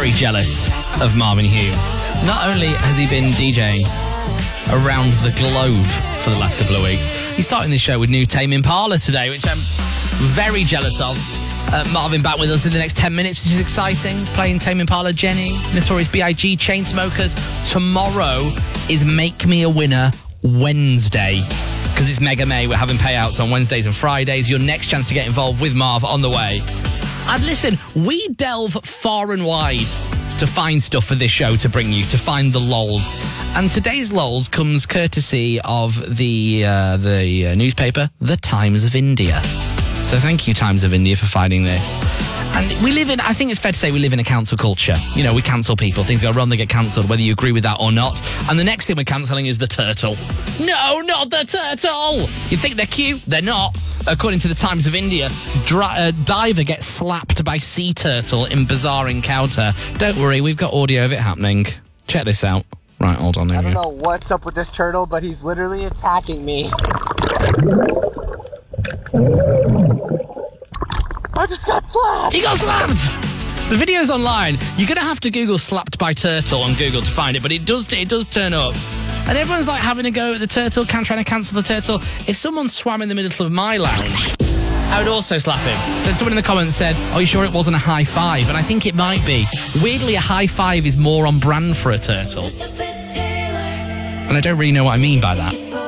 very jealous of Marvin Hughes. Not only has he been DJing around the globe for the last couple of weeks, he's starting the show with new Tame Impala today, which I'm very jealous of. Marvin back with us in the next 10 minutes, which is exciting. Playing Tame Impala, Jenny, Notorious B.I.G., Chainsmokers. Tomorrow is Make Me a Winner Wednesday. Because it's Mega May, we're having payouts on Wednesdays and Fridays. Your next chance to get involved with Marv on the way. And listen, we delve far and wide to find stuff for this show to bring you, to find the lols. And today's lols comes courtesy of the newspaper, The Times of India. So thank you, Times of India, for finding this. And I think it's fair to say we live in a cancel culture. You know, we cancel people. Things go wrong, they get cancelled, whether you agree with that or not. And the next thing we're cancelling is the turtle. No, not the turtle! You think they're cute? They're not. According to the Times of India, diver gets slapped by sea turtle in bizarre encounter. Don't worry, we've got audio of it happening. Check this out. Right, hold on. I don't know what's up with this turtle, but he's literally attacking me. I just got slapped! He got slapped! The video's online. You're going to have to Google slapped by turtle on Google to find it, but it does turn up. And everyone's like having a go at the turtle, trying to cancel the turtle. If someone swam in the middle of my lounge, I would also slap him. Then someone in the comments said, "Are you sure it wasn't a high five?" And I think it might be. Weirdly, a high five is more on brand for a turtle. And I don't really know what I mean by that.